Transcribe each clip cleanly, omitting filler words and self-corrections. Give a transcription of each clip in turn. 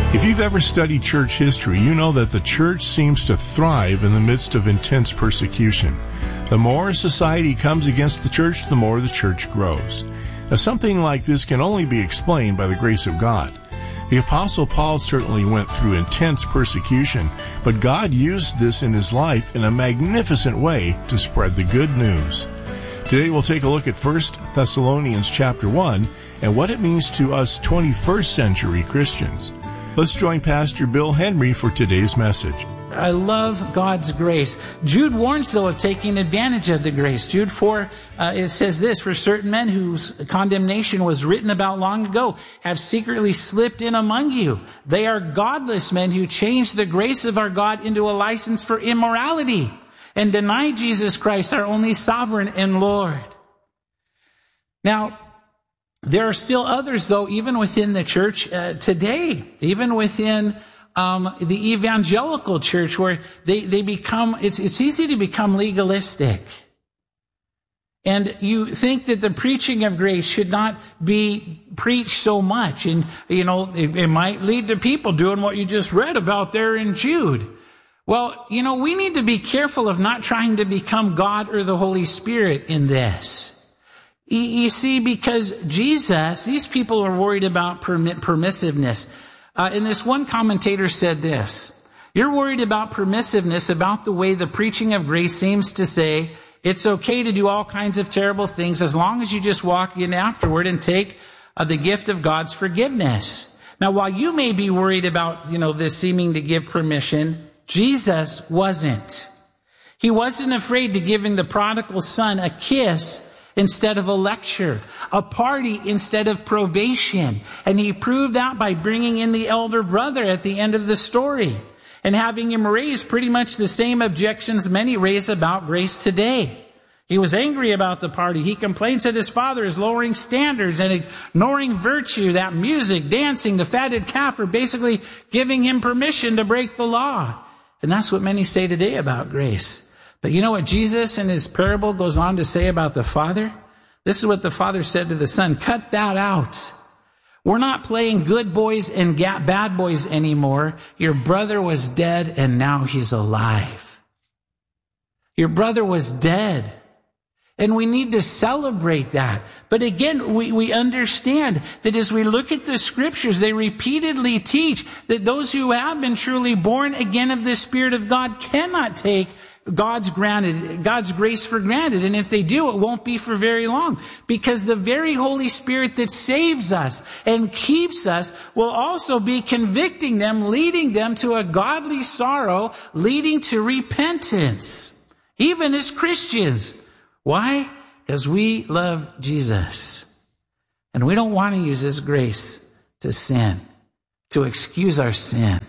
If you've ever studied church history, you know that the church seems to thrive in the midst of intense persecution. The more society comes against the church, the more the church grows. Now, something like this can only be explained by the grace of God. The Apostle Paul certainly went through intense persecution, but God used this in his life in a magnificent way to spread the good news. Today we'll take a look at 1 Thessalonians chapter 1 and what it means to us 21st century Christians. Let's join Pastor Bill Henry for today's message. I love God's grace. Jude warns, though, of taking advantage of the grace. Jude 4, it says this, "For certain men whose condemnation was written about long ago have secretly slipped in among you. They are godless men who changed the grace of our God into a license for immorality and deny Jesus Christ, our only sovereign and Lord." Now, there are still others, though, even within the church today, even within the evangelical church, where they become, it's easy to become legalistic. And you think that the preaching of grace should not be preached so much. And, it might lead to people doing what you just read about there in Jude. Well, we need to be careful of not trying to become God or the Holy Spirit in this. You see, because Jesus, these people are worried about permissiveness. And this one commentator said this: "You're worried about permissiveness, about the way the preaching of grace seems to say it's okay to do all kinds of terrible things as long as you just walk in afterward and take the gift of God's forgiveness." Now, while you may be worried about, this seeming to give permission, Jesus wasn't. He wasn't afraid to giving the prodigal son a kiss instead of a lecture, a party instead of probation. And he proved that by bringing in the elder brother at the end of the story and having him raise pretty much the same objections many raise about grace today. He was angry about the party. He complains that his father is lowering standards and ignoring virtue, that music, dancing, the fatted calf are basically giving him permission to break the law. And that's what many say today about grace. But you know what Jesus in his parable goes on to say about the Father? This is what the Father said to the Son: "Cut that out. We're not playing good boys and bad boys anymore. Your brother was dead and now he's alive." Your brother was dead. And we need to celebrate that. But again, we understand that as we look at the scriptures, they repeatedly teach that those who have been truly born again of the Spirit of God cannot take God's grace for granted. And if they do, it won't be for very long. Because the very Holy Spirit that saves us and keeps us will also be convicting them, leading them to a godly sorrow, leading to repentance. Even as Christians. Why? Because we love Jesus. And we don't want to use His grace to sin, to excuse our sin.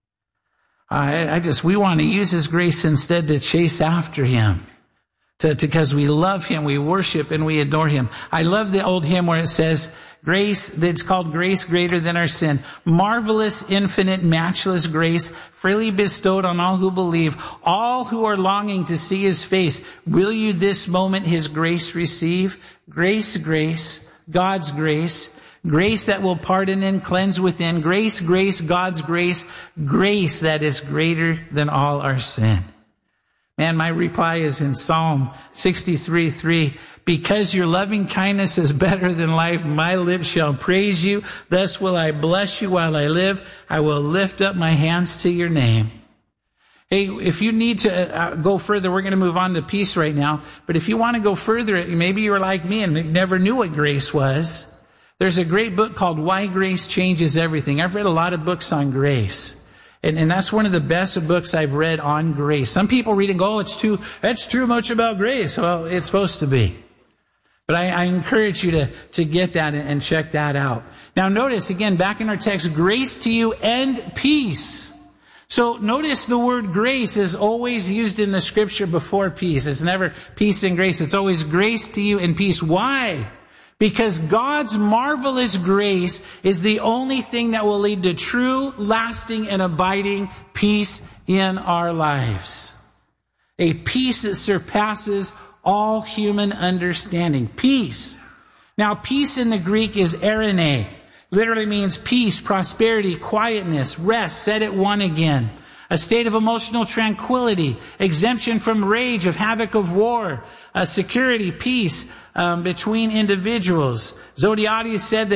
We want to use His grace instead to chase after Him. Because we love Him, we worship and we adore Him. I love the old hymn where it says, grace, that's called Grace Greater Than Our Sin. Marvelous, infinite, matchless grace, freely bestowed on all who believe, all who are longing to see His face. Will you this moment His grace receive? Grace, grace, God's grace. Grace that will pardon and cleanse within. Grace, grace, God's grace. Grace that is greater than all our sin. Man, my reply is in Psalm 63:3. Because your loving kindness is better than life, my lips shall praise you. Thus will I bless you while I live. I will lift up my hands to your name. Hey, if you need to go further, we're going to move on to peace right now. But if you want to go further, maybe you're like me and never knew what grace was. There's a great book called Why Grace Changes Everything. I've read a lot of books on grace. And that's one of the best books I've read on grace. Some people read and go, that's too much about grace. Well, it's supposed to be. But I encourage you to get that and check that out. Now notice, again, back in our text, grace to you and peace. So notice the word grace is always used in the scripture before peace. It's never peace and grace. It's always grace to you and peace. Why? Because God's marvelous grace is the only thing that will lead to true, lasting, and abiding peace in our lives. A peace that surpasses all human understanding. Peace. Now, peace in the Greek is eirene. literally means peace, prosperity, quietness, rest, set at one again. A state of emotional tranquility, exemption from rage, of havoc of war, security, peace between individuals. Zodhiates said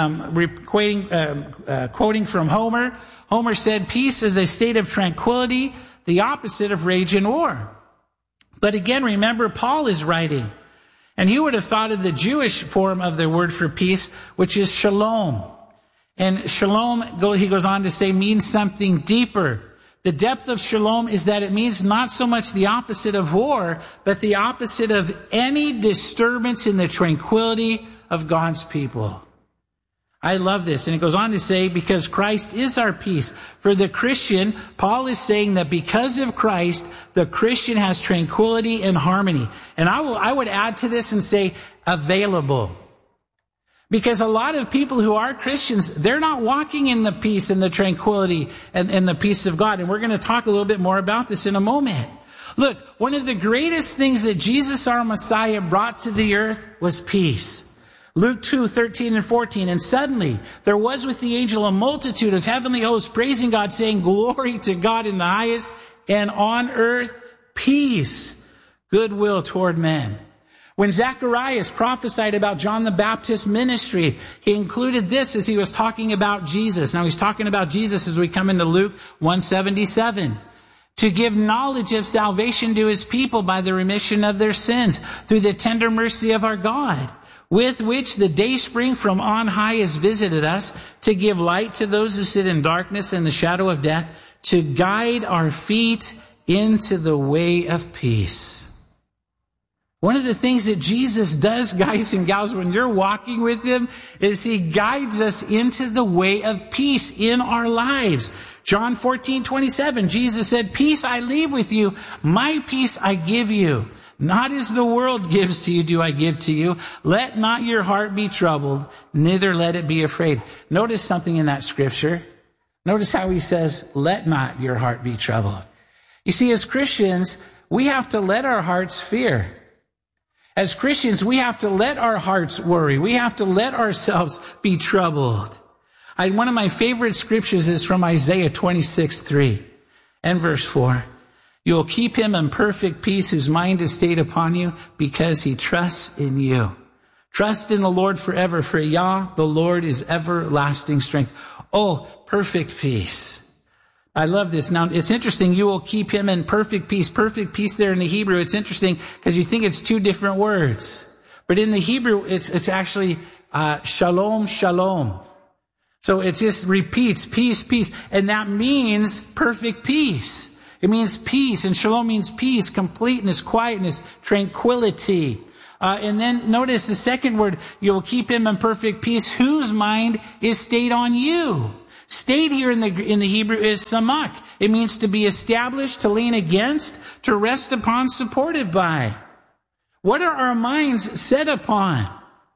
that, quoting from Homer said, peace is a state of tranquility, the opposite of rage and war. But again, remember, Paul is writing, and he would have thought of the Jewish form of the word for peace, which is shalom. And shalom, he goes on to say, means something deeper. The depth of shalom is that it means not so much the opposite of war, but the opposite of any disturbance in the tranquility of God's people. I love this. And it goes on to say, because Christ is our peace. For the Christian, Paul is saying that because of Christ, the Christian has tranquility and harmony. And I would add to this and say available. Because a lot of people who are Christians, they're not walking in the peace and the tranquility and the peace of God. And we're going to talk a little bit more about this in a moment. Look, one of the greatest things that Jesus, our Messiah, brought to the earth was peace. Luke 2:13 and 14. And suddenly there was with the angel a multitude of heavenly hosts praising God, saying, glory to God in the highest, and on earth peace, goodwill toward men. When Zacharias prophesied about John the Baptist's ministry, he included this as he was talking about Jesus. Now he's talking about Jesus as we come into Luke 1:77. To give knowledge of salvation to his people by the remission of their sins through the tender mercy of our God, with which the dayspring from on high has visited us, to give light to those who sit in darkness and the shadow of death, to guide our feet into the way of peace. One of the things that Jesus does, guys and gals, when you're walking with him, is he guides us into the way of peace in our lives. John 14:27, Jesus said, peace I leave with you, my peace I give you. Not as the world gives to you, do I give to you. Let not your heart be troubled, neither let it be afraid. Notice something in that scripture. Notice how he says, let not your heart be troubled. You see, as Christians, we have to let our hearts fear. As Christians, we have to let our hearts worry. We have to let ourselves be troubled. One of my favorite scriptures is from Isaiah 26:3 and verse 4. You will keep him in perfect peace whose mind is stayed upon you because he trusts in you. Trust in the Lord forever, for Yah, the Lord, is everlasting strength. Oh, perfect peace. I love this. Now, it's interesting. You will keep him in perfect peace. Perfect peace there in the Hebrew. It's interesting because you think it's two different words. But in the Hebrew, it's actually shalom, shalom. So it just repeats peace, peace. And that means perfect peace. It means peace. And shalom means peace, completeness, quietness, tranquility. And then notice the second word, you will keep him in perfect peace whose mind is stayed on you. Stayed here in the Hebrew is samak. It means to be established, to lean against, to rest upon, supported by. What are our minds set upon?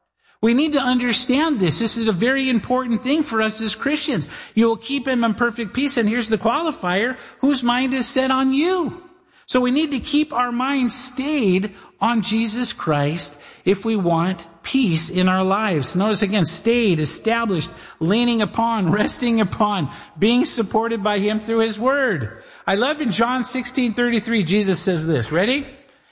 We need to understand this. This is a very important thing for us as Christians. You will keep him in perfect peace. And here's the qualifier, whose mind is set on you. So we need to keep our minds stayed on Jesus Christ if we want peace in our lives. Notice again, stayed, established, leaning upon, resting upon, being supported by him through his word. I love in John 16:33, Jesus says this. Ready?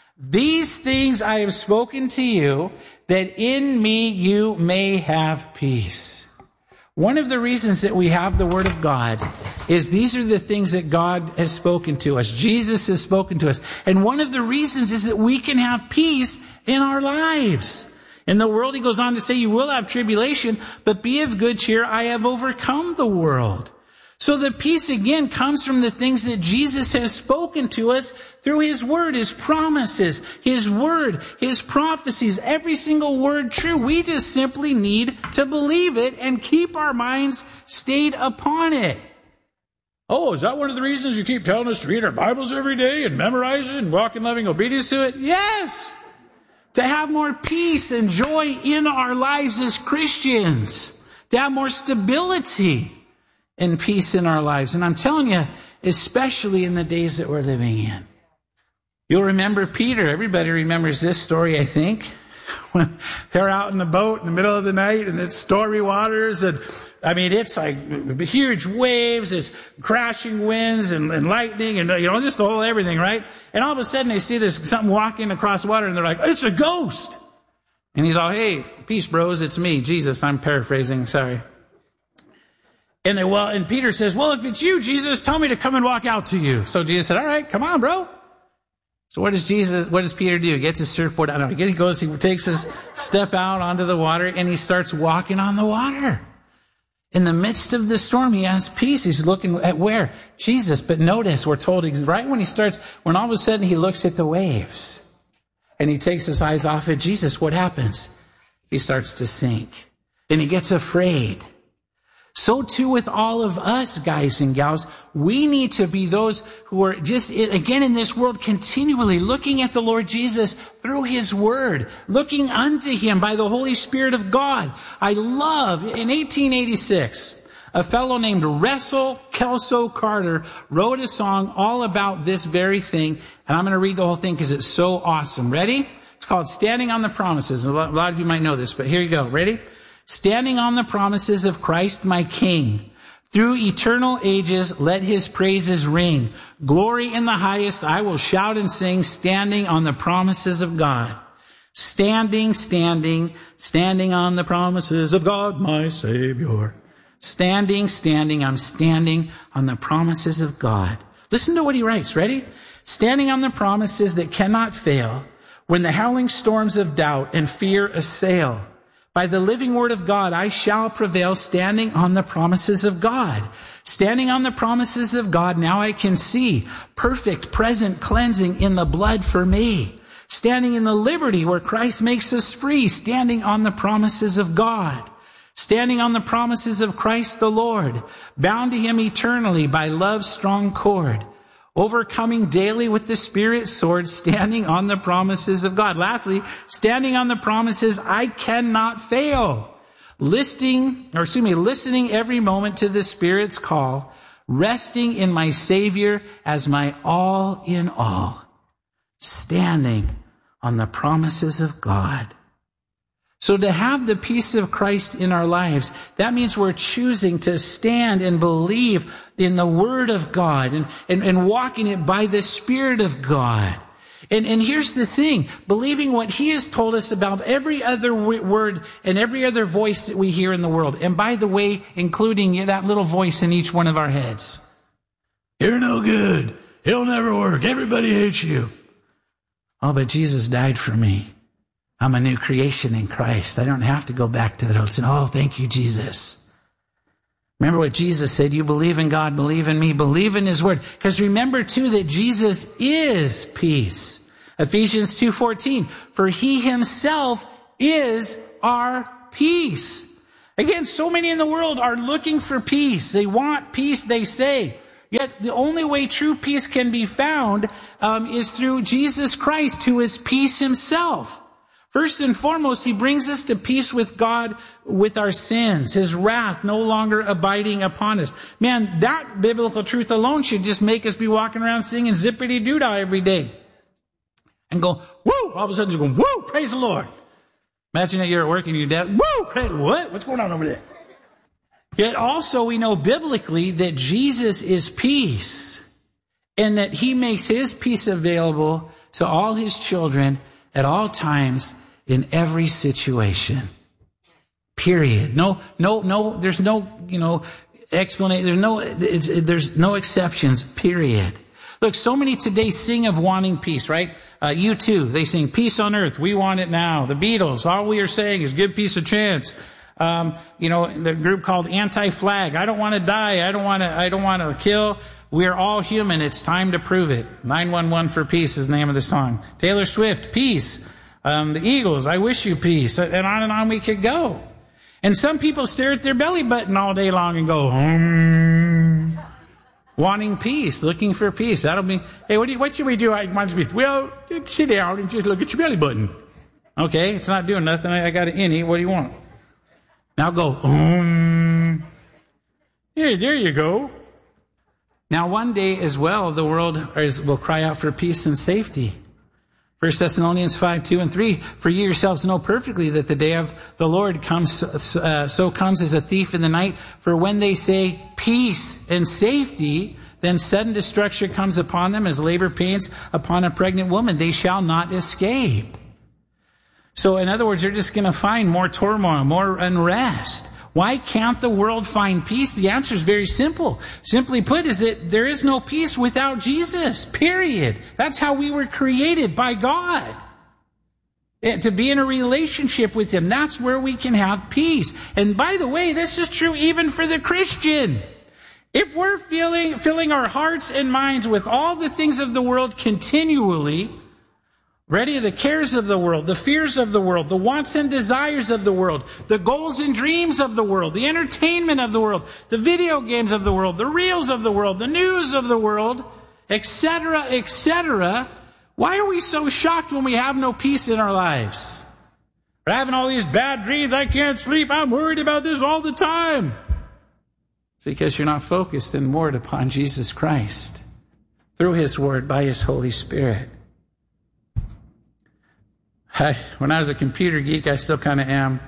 These things I have spoken to you, that in me you may have peace. One of the reasons that we have the Word of God is these are the things that God has spoken to us. Jesus has spoken to us. And one of the reasons is that we can have peace in our lives. In the world, he goes on to say, you will have tribulation, but be of good cheer. I have overcome the world. So the peace again comes from the things that Jesus has spoken to us through his word, his promises, his word, his prophecies, every single word true. We just simply need to believe it and keep our minds stayed upon it. Oh, is that one of the reasons you keep telling us to read our Bibles every day and memorize it and walk in loving obedience to it? Yes! To have more peace and joy in our lives as Christians. To have more stability and peace in our lives. And I'm telling you, especially in the days that we're living in. You'll remember Peter. Everybody remembers this story, I think. when they're out in the boat in the middle of the night and it's stormy waters, and I mean, it's like huge waves, it's crashing winds and lightning and, just the whole everything, right? And all of a sudden they see this something walking across water and they're like, it's a ghost. And he's all, hey, peace, bros, it's me, Jesus. I'm paraphrasing, sorry. And Peter says, well, if it's you, Jesus, tell me to come and walk out to you. So Jesus said, all right, come on, bro. So what does Peter do? He gets his surfboard out. He takes his step out onto the water and he starts walking on the water. In the midst of the storm, he has peace. He's looking at where? Jesus. But notice, we're told right when all of a sudden he looks at the waves and he takes his eyes off at Jesus, what happens? He starts to sink and he gets afraid. So too with all of us, guys and gals, we need to be those who are just, again, in this world, continually looking at the Lord Jesus through His Word, looking unto Him by the Holy Spirit of God. I love, in 1886, a fellow named Russell Kelso Carter wrote a song all about this very thing, and I'm going to read the whole thing because it's so awesome. Ready? It's called Standing on the Promises. A lot of you might know this, but here you go. Ready? Standing on the promises of Christ my King. Through eternal ages, let His praises ring. Glory in the highest, I will shout and sing, standing on the promises of God. Standing on the promises of God, my Savior. Standing, I'm standing on the promises of God. Listen to what he writes, ready? Standing on the promises that cannot fail, when the howling storms of doubt and fear assail. By the living word of God, I shall prevail, standing on the promises of God. Standing on the promises of God, now I can see perfect present cleansing in the blood for me. Standing in the liberty where Christ makes us free, standing on the promises of God. Standing on the promises of Christ the Lord, bound to Him eternally by love's strong cord. Overcoming daily with the Spirit's sword, standing on the promises of God. Lastly, standing on the promises I cannot fail. Listening every moment to the Spirit's call, resting in my Savior as my all in all. Standing on the promises of God. So to have the peace of Christ in our lives, that means we're choosing to stand and believe in the Word of God and walking it by the Spirit of God. And here's the thing, believing what He has told us about every other word and every other voice that we hear in the world. And by the way, including that little voice in each one of our heads. You're no good. It'll never work. Everybody hates you. Oh, but Jesus died for me. I'm a new creation in Christ. I don't have to go back to that old sin. Oh, thank you, Jesus. Remember what Jesus said. You believe in God, believe in me, believe in His Word. Because remember, too, that Jesus is peace. Ephesians 2:14. For He Himself is our peace. Again, so many in the world are looking for peace. They want peace, they say. Yet the only way true peace can be found is through Jesus Christ, who is peace Himself. First and foremost, He brings us to peace with God with our sins, His wrath no longer abiding upon us. Man, that biblical truth alone should just make us be walking around singing zippity-doo-dah every day. And go, woo! All of a sudden you're going, woo! Praise the Lord. Imagine that you're at work and your dad, woo! Praise, what? What's going on over there? Yet also we know biblically that Jesus is peace and that He makes His peace available to all His children at all times, in every situation. Period. No, there's no, explanation. There's no exceptions. Period. Look, so many today sing of wanting peace, right? U2, they sing peace on earth. We want it now. The Beatles, all we are saying is give peace a chance. The group called Anti-Flag. I don't want to die. I don't want to kill. We're all human. It's time to prove it. 911 for Peace is the name of the song. Taylor Swift, peace. The Eagles, I wish you peace. And on we could go. And some people stare at their belly button all day long and go, wanting peace, looking for peace. That'll be, hey, what should we do? Well, sit down and just look at your belly button. Okay, it's not doing nothing. I got an innie. What do you want? Now go, Here, there you go. Now one day as well, the world will cry out for peace and safety. 1 Thessalonians 5:2-3, for ye yourselves know perfectly that the day of the Lord comes as a thief in the night. For when they say peace and safety, then sudden destruction comes upon them as labor pains upon a pregnant woman. They shall not escape. So in other words, they're just going to find more turmoil, more unrest. Why can't the world find peace? The answer is very simple. Simply put, is that there is no peace without Jesus, period. That's how we were created by God. To be in a relationship with Him. That's where we can have peace. And by the way, this is true even for the Christian. If we're filling our hearts and minds with all the things of the world continually, ready the cares of the world, the fears of the world, the wants and desires of the world, the goals and dreams of the world, the entertainment of the world, the video games of the world, the reels of the world, the news of the world, etc., etc. Why are we so shocked when we have no peace in our lives? We're having all these bad dreams. I can't sleep. I'm worried about this all the time. It's because you're not focused and moored upon Jesus Christ through His Word by His Holy Spirit. When I was a computer geek, I still kind of am.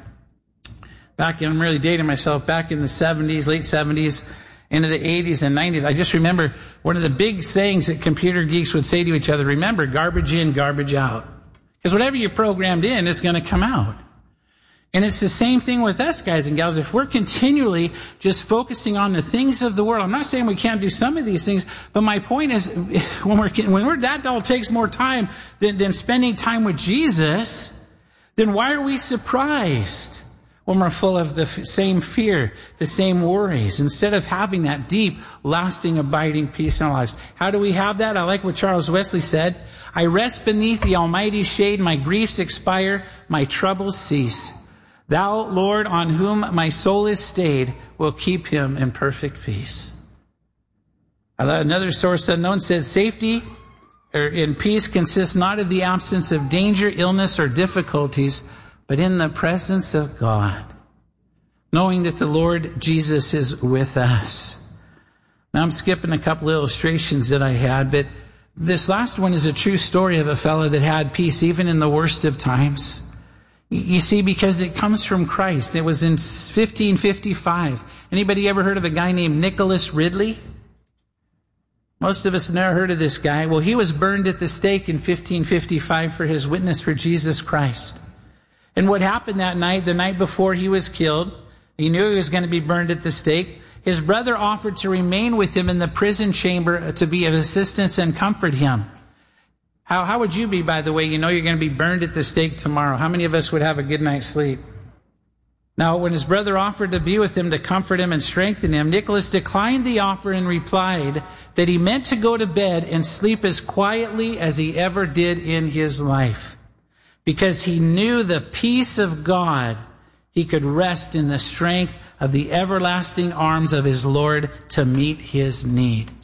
I'm really dating myself, back in the 70s, late 70s, into the 80s and 90s, I just remember one of the big sayings that computer geeks would say to each other, remember, garbage in, garbage out. Because whatever you programmed in is going to come out. And it's the same thing with us, guys and gals. If we're continually just focusing on the things of the world, I'm not saying we can't do some of these things, but my point is, when that all takes more time than spending time with Jesus, then why are we surprised when we're full of the same fear, the same worries, instead of having that deep, lasting, abiding peace in our lives? How do we have that? I like what Charles Wesley said. I rest beneath the Almighty's shade, my griefs expire, my troubles cease. Thou, Lord, on whom my soul is stayed, will keep him in perfect peace. Another source unknown says, safety in peace consists not of the absence of danger, illness, or difficulties, but in the presence of God, knowing that the Lord Jesus is with us. Now I'm skipping a couple illustrations that I had, but this last one is a true story of a fellow that had peace even in the worst of times. You see, because it comes from Christ. It was in 1555. Anybody ever heard of a guy named Nicholas Ridley? Most of us have never heard of this guy. Well, he was burned at the stake in 1555 for his witness for Jesus Christ. And what happened that night, the night before he was killed, he knew he was going to be burned at the stake. His brother offered to remain with him in the prison chamber to be of assistance and comfort him. How would you be, by the way? You know you're going to be burned at the stake tomorrow. How many of us would have a good night's sleep? Now, when his brother offered to be with him to comfort him and strengthen him, Nicholas declined the offer and replied that he meant to go to bed and sleep as quietly as he ever did in his life, because he knew the peace of God. He could rest in the strength of the everlasting arms of his Lord to meet his need.